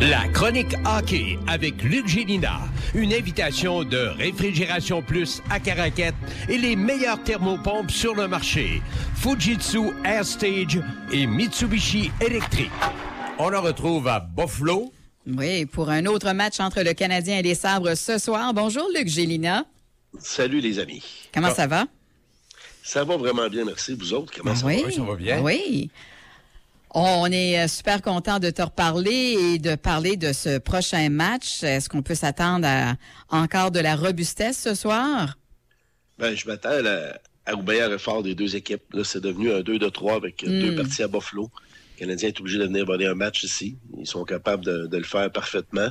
La chronique hockey avec Luc Gélina. Une invitation de Réfrigération Plus à Caraquette et les meilleures thermopompes sur le marché. Fujitsu Air Stage et Mitsubishi électrique. On le retrouve à Buffalo. Oui, pour un autre match entre le Canadien et les Sabres ce soir. Bonjour Luc Gélina. Salut les amis. Comment ça va? Ça va vraiment bien, merci. Vous autres, comment ça va? Oui, ça va bien. Oui. On est super content de te reparler et de parler de ce prochain match. Est-ce qu'on peut s'attendre à encore de la robustesse ce soir? Ben, je m'attends à obéir effort des deux équipes. Là, c'est devenu un 2-3 avec deux parties à Buffalo. Le Canadien est obligé de venir voler un match ici. Ils sont capables de le faire parfaitement.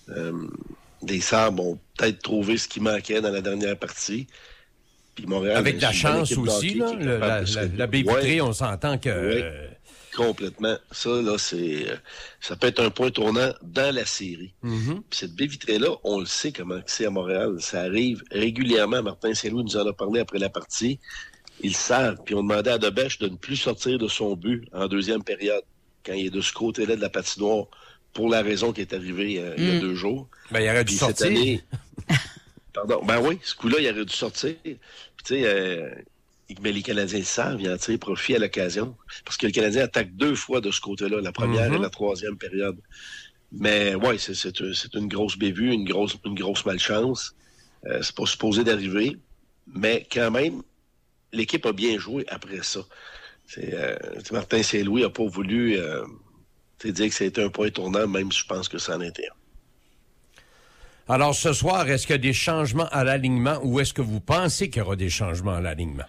Les Sabres ont peut-être trouvé ce qui manquait dans la dernière partie. Puis Montréal, avec de la chance aussi, là, la baie vitrée, on s'entend que... Oui, complètement. Ça, là, ça peut être un point tournant dans la série. Mm-hmm. Puis cette baie vitrée-là, on le sait comment c'est à Montréal. Ça arrive régulièrement. Martin Saint-Louis nous en a parlé après la partie. Ils savent. Puis on demandait à Debèche de ne plus sortir de son but en deuxième période, quand il est de ce côté-là de la patinoire, pour la raison qui est arrivée il y a 2 jours. Ben, il aurait dû sortir. Cette année... Pardon. Ben oui, ce coup-là, il aurait dû sortir. Puis tu sais... mais les Canadiens le savent, ils en tirent profit à l'occasion. Parce que le Canadien attaque 2 fois de ce côté-là, la première et la troisième période. Mais ouais, c'est une grosse bévue, une grosse malchance. C'est pas supposé d'arriver. Mais quand même, l'équipe a bien joué après ça. Martin Saint-Louis n'a pas voulu dire que c'était un point tournant, même si je pense que ça en était un. Alors ce soir, est-ce qu'il y a des changements à l'alignement ou est-ce que vous pensez qu'il y aura des changements à l'alignement?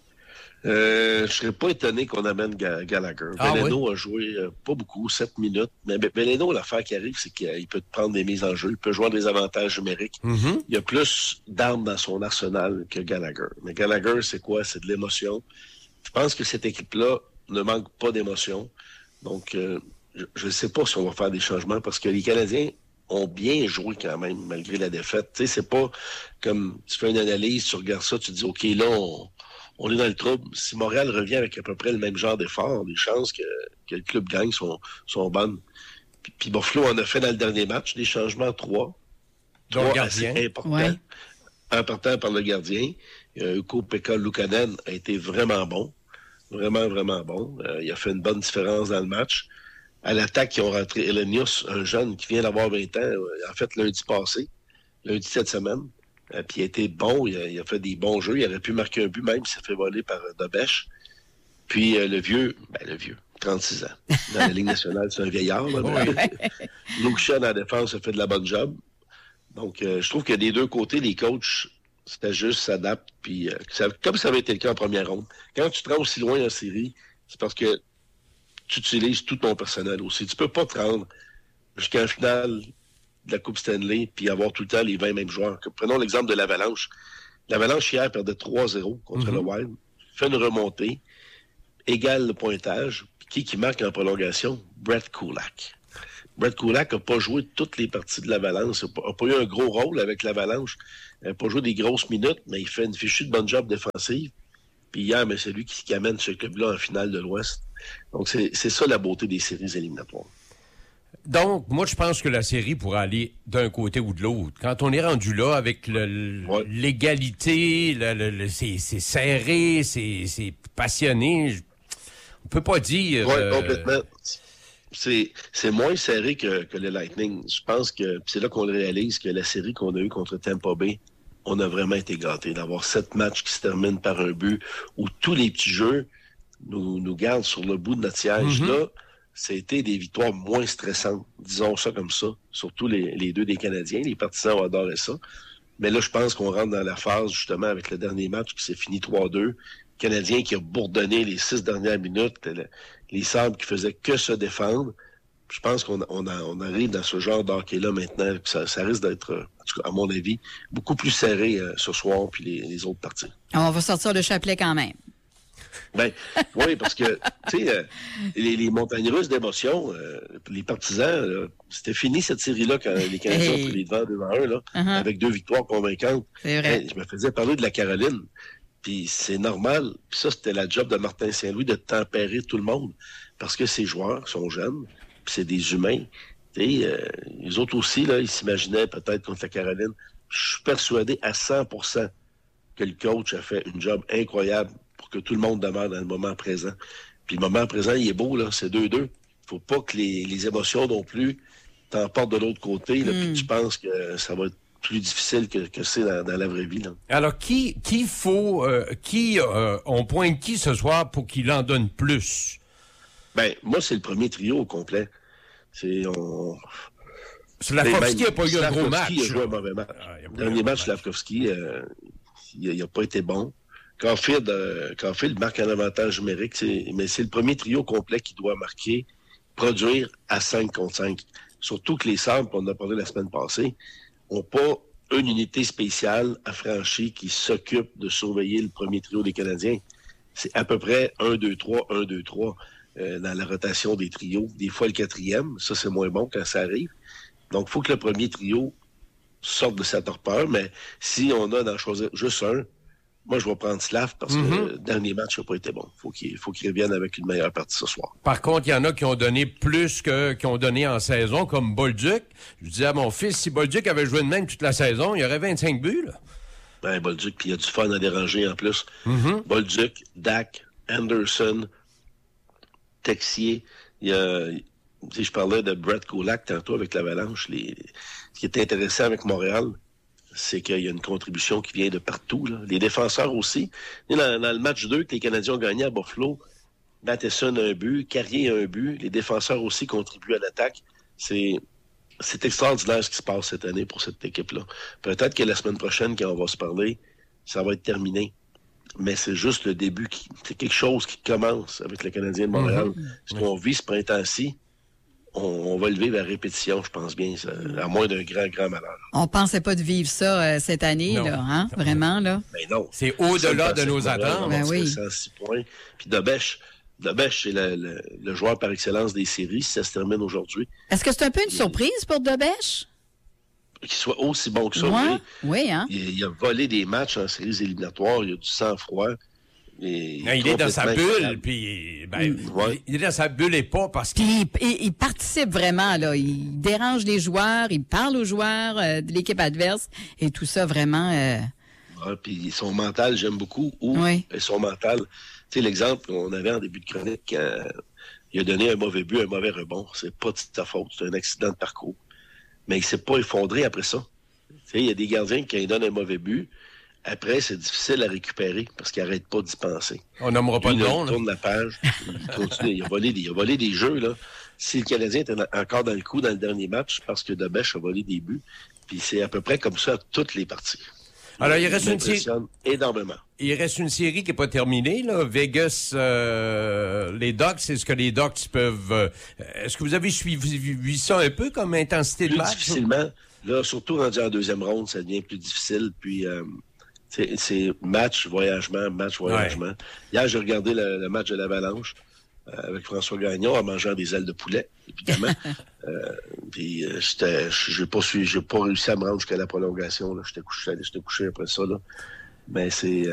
Je serais pas étonné qu'on amène Gallagher. Veleno a joué pas beaucoup, 7 minutes. Mais Veleno, l'affaire qui arrive, c'est qu'il peut prendre des mises en jeu. Il peut jouer des avantages numériques. Mm-hmm. Il y a plus d'armes dans son arsenal que Gallagher. Mais Gallagher, c'est quoi? C'est de l'émotion. Je pense que cette équipe-là ne manque pas d'émotion. Donc, je ne sais pas si on va faire des changements parce que les Canadiens ont bien joué quand même, malgré la défaite. Tu sais, c'est pas comme tu fais une analyse, tu regardes ça, tu te dis, OK, là, on est dans le trouble. Si Montréal revient avec à peu près le même genre d'effort, les chances que le club gagne sont bonnes. Puis Buffalo en a fait dans le dernier match, des changements 3. 3 assez importants. Ouais. Important par le gardien. Ukko-Pekka Luukkonen a été vraiment bon. Vraiment, vraiment bon. Il a fait une bonne différence dans le match. À l'attaque, ils ont rentré Elenius, un jeune qui vient d'avoir 20 ans, en fait, lundi cette semaine. Puis il a été bon, il a fait des bons jeux. Il aurait pu marquer un but même, il s'est fait voler par Debèche. Puis le vieux, 36 ans. Dans la Ligue nationale, c'est un vieillard. Luukkonen en défense a fait de la bonne job. Donc, je trouve que des deux côtés, les coachs, c'était juste s'adaptent. Puis, comme ça avait été le cas en première ronde. Quand tu te rends aussi loin en série, c'est parce que tu utilises tout ton personnel aussi. Tu peux pas te rendre jusqu'à la finale de la Coupe Stanley puis avoir tout le temps les 20 mêmes joueurs. Prenons l'exemple de l'Avalanche. L'Avalanche, hier, perdait 3-0 contre le Wild. Fait une remontée, égale le pointage. Puis qui marque en prolongation? Brett Kulak. Brett Kulak n'a pas joué toutes les parties de l'Avalanche. n'a pas eu un gros rôle avec l'Avalanche. Il n'a pas joué des grosses minutes, mais il fait une fichue de bonne job défensive. Puis hier, c'est lui qui amène ce club-là en finale de l'Ouest. Donc, c'est ça la beauté des séries éliminatoires. Donc, moi, je pense que la série pourrait aller d'un côté ou de l'autre. Quand on est rendu là, avec l'égalité, c'est serré, c'est passionné, on peut pas dire... Oui, complètement. C'est moins serré que le Lightning. Je pense que c'est là qu'on le réalise que la série qu'on a eue contre Tampa Bay, on a vraiment été gâtés d'avoir 7 matchs qui se terminent par un but où tous les petits jeux nous gardent sur le bout de notre siège. Là, ça a été des victoires moins stressantes, disons ça comme ça, surtout les deux des Canadiens. Les partisans ont adoré ça. Mais là, je pense qu'on rentre dans la phase, justement, avec le dernier match qui s'est fini 3-2. Le Canadien qui a bourdonné les 6 dernières minutes, les Sabres qui faisaient que se défendre. Je pense qu'on arrive dans ce genre d'hockey-là maintenant. Ça risque d'être, en tout cas, à mon avis, beaucoup plus serré ce soir puis les autres parties. On va sortir le chapelet quand même. Ben, oui, parce que, tu sais, les montagnes russes d'émotions, les partisans, là, c'était fini cette série-là quand les Canadiens ont pris les devants 2-1, là, avec 2 victoires convaincantes. C'est vrai. Je me faisais parler de la Caroline, puis c'est normal. Puis ça, c'était la job de Martin Saint-Louis de tempérer tout le monde, parce que ces joueurs sont jeunes, puis c'est des humains. Les autres aussi, là, ils s'imaginaient peut-être contre la Caroline. Je suis persuadé à 100% que le coach a fait une job incroyable pour que tout le monde demeure dans le moment présent. Puis le moment présent, il est beau, là, c'est 2-2. Faut pas que les émotions non plus t'emportent de l'autre côté, là, puis tu penses que ça va être plus difficile que c'est dans la vraie vie, là. Alors, on pointe qui ce soir pour qu'il en donne plus? Ben, moi, c'est le premier trio au complet. Slavkovski n'a pas eu un gros match. Slavkovski a joué un mauvais match. Le dernier match, Slavkovski, il n'a pas été bon. Caulfield marque un avantage numérique, mais c'est le premier trio complet qui doit marquer, produire à 5 contre 5. Surtout que les Sabres, on en a parlé la semaine passée, n'ont pas une unité spéciale affranchie qui s'occupe de surveiller le premier trio des Canadiens. C'est à peu près 1-2-3, 1-2-3 dans la rotation des trios. Des fois, le quatrième, ça, c'est moins bon quand ça arrive. Donc, il faut que le premier trio sorte de sa torpeur, mais si on a d'en choisir juste un, moi, je vais prendre Slav parce que le dernier match n'a pas été bon. Faut qu'il revienne avec une meilleure partie ce soir. Par contre, il y en a qui ont donné plus qu'ils ont donné en saison, comme Bolduc. Je disais à mon fils, si Bolduc avait joué de même toute la saison, il y aurait 25 buts, là. Ben, Bolduc, puis il y a du fun à déranger en plus. Bolduc, Dak, Anderson, Texier. Je parlais de Brett Kulak tantôt avec l'Avalanche. Ce qui est intéressant avec Montréal, c'est qu'il y a une contribution qui vient de partout, là. Les défenseurs aussi. Dans le match 2 que les Canadiens ont gagné à Buffalo, Matheson a un but, Carrier a un but. Les défenseurs aussi contribuent à l'attaque. C'est extraordinaire ce qui se passe cette année pour cette équipe-là. Peut-être que la semaine prochaine, quand on va se parler, ça va être terminé. Mais c'est juste le début. C'est quelque chose qui commence avec le Canadien de Montréal. Ce qu'on vit ce printemps-ci, on va le vivre à répétition, je pense bien, à moins d'un grand malheur. On pensait pas de vivre ça cette année, là, hein? Vraiment, là? Ben non. C'est au-delà de nos attentes. Ben oui. 106 points. Puis Dobèche, c'est le joueur par excellence des séries, si ça se termine aujourd'hui. Est-ce que c'est un peu une surprise pour Dobèche? Qu'il soit aussi bon que ça. Oui, hein? Il a volé des matchs en séries éliminatoires, il a du sang-froid. Il est dans sa bulle, puis il est dans sa bulle et pas parce qu'il... Il participe vraiment, là. Il dérange les joueurs, il parle aux joueurs de l'équipe adverse, et tout ça, vraiment... Puis son mental, j'aime beaucoup. Son mental... Tu sais, l'exemple qu'on avait en début de chronique, il a donné un mauvais but, un mauvais rebond. C'est pas de sa faute, c'est un accident de parcours. Mais il s'est pas effondré après ça. Tu sais, il y a des gardiens qui, quand ils donnent un mauvais but, après, c'est difficile à récupérer parce qu'il n'arrête pas d'y penser. On nommera pas de nom. Il tourne la page, il continue. Il a volé des jeux, là. Si le Canadien était encore dans le coup dans le dernier match, parce que Dobèche a volé des buts, puis c'est à peu près comme ça à toutes les parties. Alors, il reste une série... énormément. Il reste une série qui n'est pas terminée, là. Vegas, les Ducks, est-ce que les Ducks peuvent... est-ce que vous avez suivi ça un peu comme intensité de match? Plus difficilement. Là, surtout rendu en deuxième ronde, ça devient plus difficile. Puis... c'est match, voyagement. Ouais. Hier, j'ai regardé le match de l'Avalanche avec François Gagnon en mangeant des ailes de poulet, évidemment. Puis j'ai pas réussi à me rendre jusqu'à la prolongation. Là. J'étais couché après ça. Là. Mais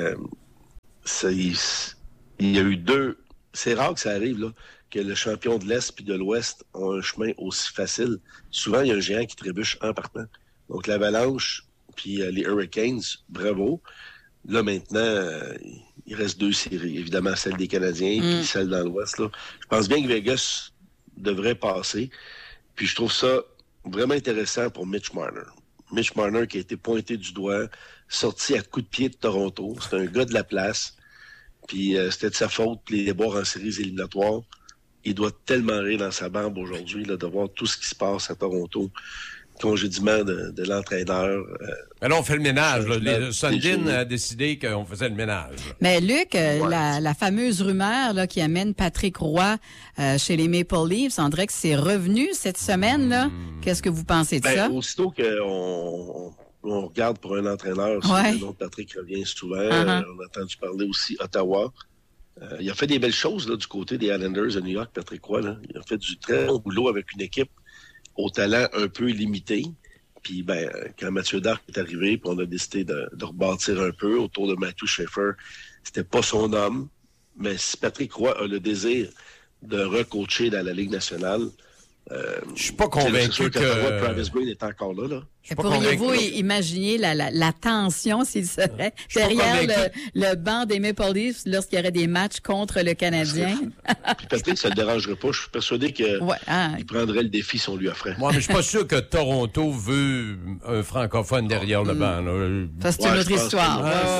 il y a eu deux... C'est rare que ça arrive, là, que le champion de l'Est puis de l'Ouest ont un chemin aussi facile. Souvent, il y a un géant qui trébuche en partant. Donc, l'Avalanche... Puis les Hurricanes, bravo. Là, maintenant, il reste deux séries. Évidemment, celle des Canadiens puis celle dans l'Ouest. Là. Je pense bien que Vegas devrait passer. Puis je trouve ça vraiment intéressant pour Mitch Marner. Mitch Marner qui a été pointé du doigt, sorti à coups de pied de Toronto. C'est un gars de la place. Puis c'était de sa faute de les boire en séries éliminatoires. Il doit tellement rire dans sa barbe aujourd'hui là, de voir tout ce qui se passe à Toronto. Congédiement de l'entraîneur. Mais là, on fait le ménage. Le Sundin a décidé qu'on faisait le ménage. Mais Luc, la fameuse rumeur là, qui amène Patrick Roy chez les Maple Leafs, on dirait que c'est revenu cette semaine. Là. Qu'est-ce que vous pensez de ça? Aussitôt qu'on regarde pour un entraîneur, le nom de Patrick revient souvent. On a entendu parler aussi Ottawa. Il a fait des belles choses là, du côté des Islanders de New York, Patrick Roy. Là. Il a fait du très bon boulot avec une équipe au talent un peu limité. Puis, quand Mathieu Darque est arrivé, puis on a décidé de rebâtir un peu autour de Matthew Schaefer, c'était pas son homme. Mais si Patrick Roy a le désir de recoacher dans la Ligue nationale, Je suis pas convaincu c'est sûr que Travis Green est encore là. Pourriez-vous imaginer la tension s'il serait derrière le banc des Maple Leafs lorsqu'il y aurait des matchs contre le Canadien? Puis peut-être que ça ne le dérangerait pas. Je suis persuadé qu'il prendrait le défi si on lui offrait. Moi, mais je suis pas sûr que Toronto veut un francophone derrière le banc. Là. Ça, c'est une autre histoire.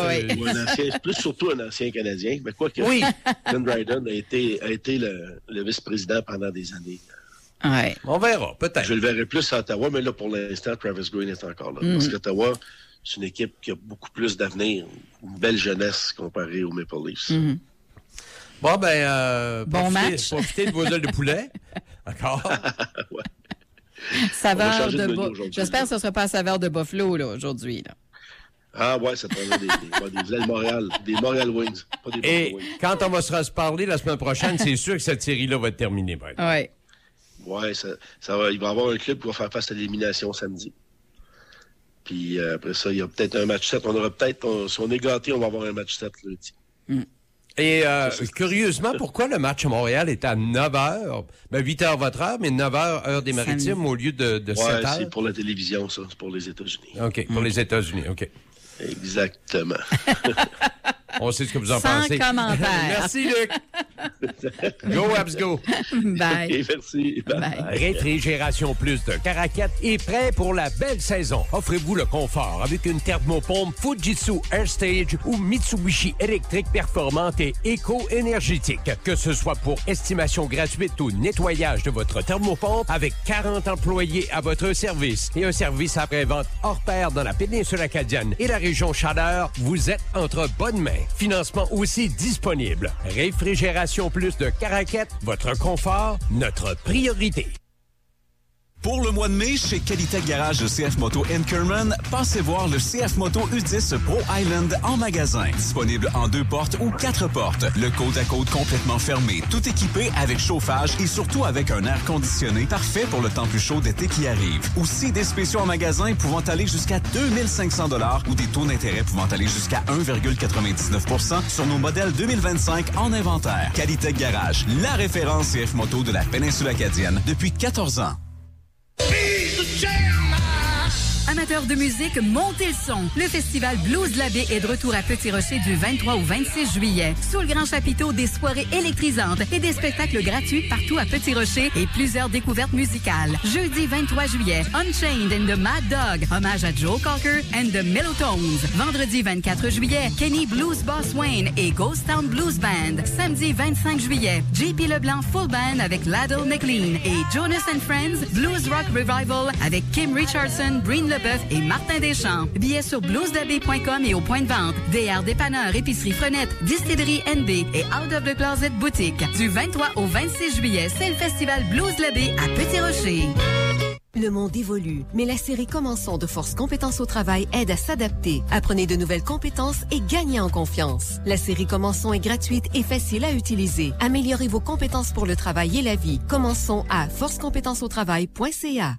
Surtout un ancien Canadien. Mais quoi que Glenn Dryden a été le vice-président pendant des années. Ouais. On verra, peut-être. Je le verrai plus à Ottawa, mais là, pour l'instant, Travis Green est encore là. Parce qu'Ottawa, c'est une équipe qui a beaucoup plus d'avenir, une belle jeunesse comparée aux Maple Leafs. Bon match. Profitez de vos ailes de poulet. Encore. Ouais. Saveur de J'espère que ce ne sera pas à saveur de Buffalo là, aujourd'hui. Là. Ah ouais, ça prendrait des ailes Montréal, des Montréal Wings, pas des Et Wings. quand on va se parler la semaine prochaine, c'est sûr que cette série-là va être terminée. Oui. Ouais, il va y avoir un club qui va faire face à l'élimination samedi. Puis après ça, il y a peut-être un match 7. Si on est gâté, on va avoir un match 7 lundi. Et curieusement, pourquoi le match à Montréal est à 9h? 8h votre heure, mais 9h heure des Maritimes au lieu de 7h? C'est pour la télévision, ça. C'est pour les États-Unis. OK, pour les États-Unis, OK. Exactement. On sait ce que vous en pensez. Sans commentaire. Merci, Luc. Go, Abs, go. Bye. Okay, merci. Bye. Réfrigération Plus de Caraquette est prêt pour la belle saison. Offrez-vous le confort avec une thermopompe Fujitsu AirStage ou Mitsubishi électrique performante et éco-énergétique. Que ce soit pour estimation gratuite ou nettoyage de votre thermopompe avec 40 employés à votre service et un service après-vente hors pair dans la péninsule acadienne et la région Chaleur, vous êtes entre bonnes mains. Financement aussi disponible. Réfrigération Plus de Caraquette, votre confort, notre priorité. Pour le mois de mai, chez Qualitech Garage de CF Moto Inkerman, passez voir le CF Moto U10 Pro Island en magasin. Disponible en 2 portes ou 4 portes. Le côte à côte complètement fermé, tout équipé avec chauffage et surtout avec un air conditionné parfait pour le temps plus chaud d'été qui arrive. Aussi des spéciaux en magasin pouvant aller jusqu'à 2500 $ ou des taux d'intérêt pouvant aller jusqu'à 1,99% sur nos modèles 2025 en inventaire. Qualitech Garage, la référence CF Moto de la péninsule acadienne depuis 14 ans. Amateurs de musique, montez le son. Le festival Blues de la Baie est de retour à Petit-Rocher du 23 au 26 juillet. Sous le grand chapiteau, des soirées électrisantes et des spectacles gratuits partout à Petit-Rocher et plusieurs découvertes musicales. Jeudi 23 juillet, Unchained and the Mad Dog, hommage à Joe Cocker and the Mellotones. Vendredi 24 juillet, Kenny Blues Boss Wayne et Ghost Town Blues Band. Samedi 25 juillet, JP Leblanc Full Band avec Laddle McLean et Jonas and Friends Blues Rock Revival avec Kim Richardson, Breen Leboeuf et Martin Deschamps. Billets sur bluesdabé.com et au point de vente. DR Dépanneur, Épicerie Frenette, Distillerie NB et Out of the Closet Boutique. Du 23 au 26 juillet, c'est le festival Blues de la Baie à Petit-Rocher. Le monde évolue, mais la série Commençons de Force Compétences au travail aide à s'adapter. Apprenez de nouvelles compétences et gagnez en confiance. La série Commençons est gratuite et facile à utiliser. Améliorez vos compétences pour le travail et la vie. Commençons à forcecompétensautravail.ca.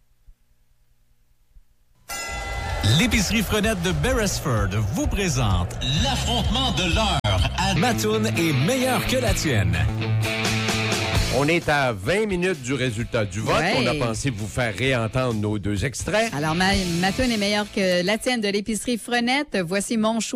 L'épicerie Frenette de Beresford vous présente l'affrontement de l'heure à Mattoon est meilleure que la tienne. On est à 20 minutes du résultat du vote. Ouais. On a pensé vous faire réentendre nos 2 extraits. Alors, Mattoon est meilleur que la tienne de l'épicerie Frenette. Voici mon choix.